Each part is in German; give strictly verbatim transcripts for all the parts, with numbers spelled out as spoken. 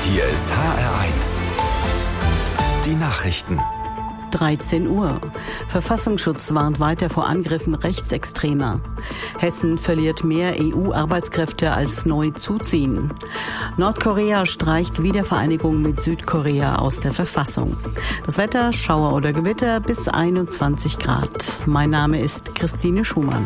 Hier ist H R eins. Die Nachrichten. dreizehn Uhr. Verfassungsschutz warnt weiter vor Angriffen Rechtsextremer. Hessen verliert mehr E U-Arbeitskräfte als neu zuziehen. Nordkorea streicht Wiedervereinigung mit Südkorea aus der Verfassung. Das Wetter, Schauer oder Gewitter bis einundzwanzig Grad. Mein Name ist Christine Schumann.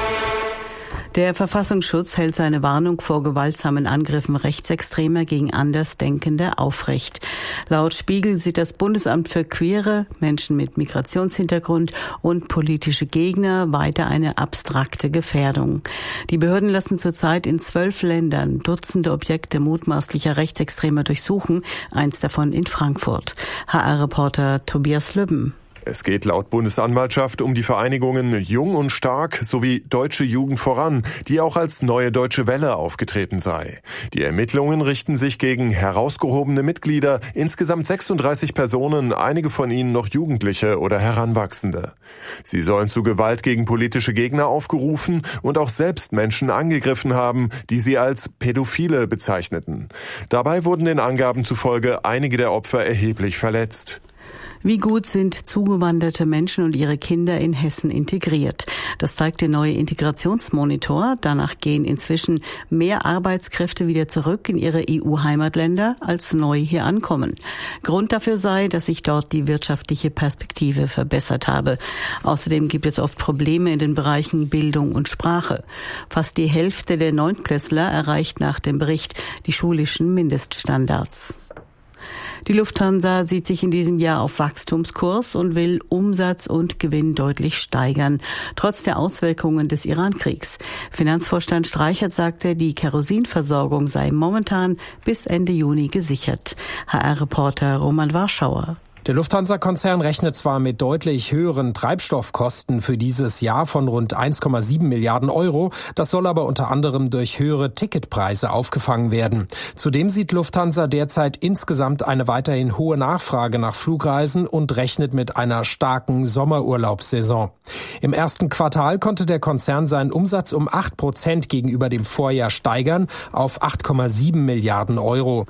Der Verfassungsschutz hält seine Warnung vor gewaltsamen Angriffen Rechtsextremer gegen Andersdenkende aufrecht. Laut Spiegel sieht das Bundesamt für Queere, Menschen mit Migrationshintergrund und politische Gegner weiter eine abstrakte Gefährdung. Die Behörden lassen zurzeit in zwölf Ländern Dutzende Objekte mutmaßlicher Rechtsextremer durchsuchen, eins davon in Frankfurt. H R-Reporter Tobias Lübben. Es geht laut Bundesanwaltschaft um die Vereinigungen Jung und Stark sowie Deutsche Jugend voran, die auch als Neue Deutsche Welle aufgetreten sei. Die Ermittlungen richten sich gegen herausgehobene Mitglieder, insgesamt sechsunddreißig Personen, einige von ihnen noch Jugendliche oder Heranwachsende. Sie sollen zu Gewalt gegen politische Gegner aufgerufen und auch selbst Menschen angegriffen haben, die sie als Pädophile bezeichneten. Dabei wurden den Angaben zufolge einige der Opfer erheblich verletzt. Wie gut sind zugewanderte Menschen und ihre Kinder in Hessen integriert? Das zeigt der neue Integrationsmonitor. Danach gehen inzwischen mehr Arbeitskräfte wieder zurück in ihre E U-Heimatländer, als neu hier ankommen. Grund dafür sei, dass sich dort die wirtschaftliche Perspektive verbessert habe. Außerdem gibt es oft Probleme in den Bereichen Bildung und Sprache. Fast die Hälfte der Neuntklässler erreicht nach dem Bericht die schulischen Mindeststandards. Die Lufthansa sieht sich in diesem Jahr auf Wachstumskurs und will Umsatz und Gewinn deutlich steigern, trotz der Auswirkungen des Iran-Kriegs. Finanzvorstand Streichert sagte, die Kerosinversorgung sei momentan bis Ende Juni gesichert. H R-Reporter Roman Warschauer. Der Lufthansa-Konzern rechnet zwar mit deutlich höheren Treibstoffkosten für dieses Jahr von rund eins Komma sieben Milliarden Euro, das soll aber unter anderem durch höhere Ticketpreise aufgefangen werden. Zudem sieht Lufthansa derzeit insgesamt eine weiterhin hohe Nachfrage nach Flugreisen und rechnet mit einer starken Sommerurlaubssaison. Im ersten Quartal konnte der Konzern seinen Umsatz um acht Prozent gegenüber dem Vorjahr steigern auf acht Komma sieben Milliarden Euro.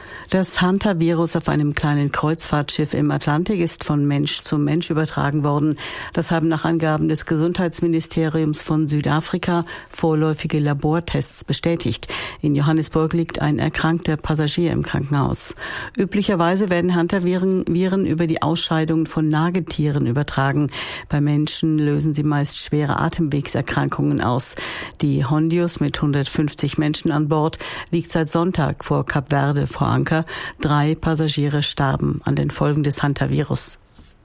Das Hantavirus auf einem kleinen Kreuzfahrtschiff im Atlantik ist von Mensch zu Mensch übertragen worden. Das haben nach Angaben des Gesundheitsministeriums von Südafrika vorläufige Labortests bestätigt. In Johannesburg liegt ein erkrankter Passagier im Krankenhaus. Üblicherweise werden Hantaviren Viren über die Ausscheidung von Nagetieren übertragen. Bei Menschen lösen sie meist schwere Atemwegserkrankungen aus. Die Hondius mit hundertfünfzig Menschen an Bord liegt seit Sonntag vor Kap Verde vor Anker. Drei Passagiere starben an den Folgen des Hantavirus.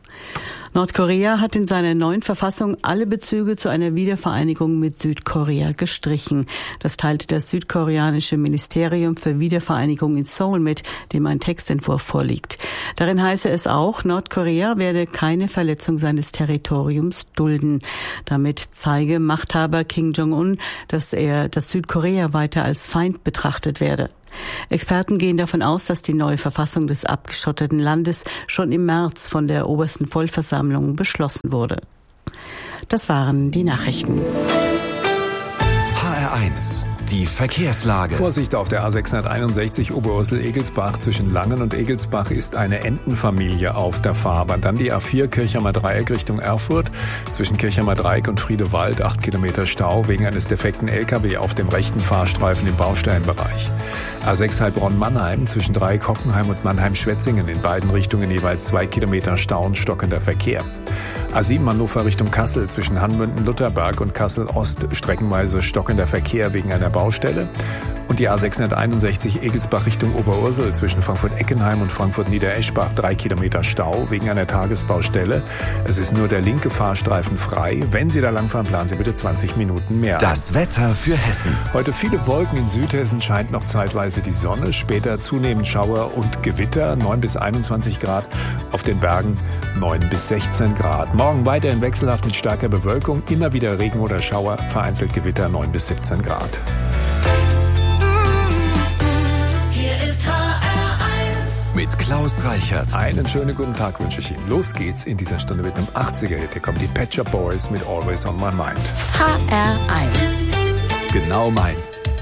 Nordkorea hat in seiner neuen Verfassung alle Bezüge zu einer Wiedervereinigung mit Südkorea gestrichen. Das teilte das südkoreanische Ministerium für Wiedervereinigung in Seoul mit, dem ein Textentwurf vorliegt. Darin heiße es auch, Nordkorea werde keine Verletzung seines Territoriums dulden. Damit zeige Machthaber Kim Jong-un, dass er das Südkorea weiter als Feind betrachtet werde. Experten gehen davon aus, dass die neue Verfassung des abgeschotteten Landes schon im März von der obersten Vollversammlung beschlossen wurde. Das waren die Nachrichten. H R eins. Die Verkehrslage. Vorsicht auf der A sechshunderteinundsechzig Oberursel-Egelsbach. Zwischen Langen und Egelsbach ist eine Entenfamilie auf der Fahrbahn. Dann die A vier Kirchheimer Dreieck Richtung Erfurt. Zwischen Kirchheimer Dreieck und Friedewald acht Kilometer Stau wegen eines defekten L K W auf dem rechten Fahrstreifen im Baustellenbereich. A sechs Heilbronn-Mannheim zwischen Dreieck-Hockenheim und Mannheim-Schwetzingen in beiden Richtungen jeweils zwei Kilometer Stau und stockender Verkehr. A sieben Hannover Richtung Kassel zwischen Hanmünden-Lutherberg und Kassel-Ost streckenweise stockender Verkehr wegen einer Baustelle. Und die A sechshunderteinundsechzig Egelsbach Richtung Oberursel zwischen Frankfurt-Eckenheim und Frankfurt-Niedereschbach drei Kilometer Stau wegen einer Tagesbaustelle. Es ist nur der linke Fahrstreifen frei. Wenn Sie da langfahren, planen Sie bitte zwanzig Minuten mehr. Das Wetter für Hessen. Heute viele Wolken in Südhessen, scheint noch zeitweise die Sonne. Später zunehmend Schauer und Gewitter, neun bis einundzwanzig Grad. Auf den Bergen neun bis sechzehn Grad. Morgen weiterhin wechselhaft mit starker Bewölkung. Immer wieder Regen oder Schauer, vereinzelt Gewitter neun bis siebzehn Grad. Mit Klaus Reichert. Einen schönen guten Tag wünsche ich Ihnen. Los geht's in dieser Stunde mit einem achtziger-Hit. Hier kommen die Pet Shop Boys mit Always on My Mind. H R eins. Genau meins.